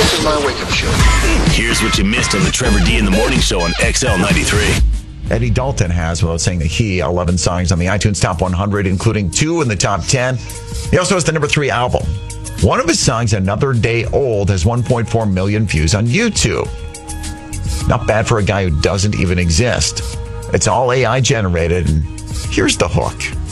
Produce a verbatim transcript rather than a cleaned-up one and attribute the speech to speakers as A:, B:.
A: This is my wake-up show.
B: Here's what you missed on the Trevor D in the Morning Show on X L ninety-three.
C: Eddie Dalton has, well, saying that he, eleven songs on the iTunes Top one hundred, including two in the top ten. He also has the number three album. One of his songs, Another Day Old, has one point four million views on YouTube. Not bad for a guy who doesn't even exist. It's all A I generated, and here's the hook.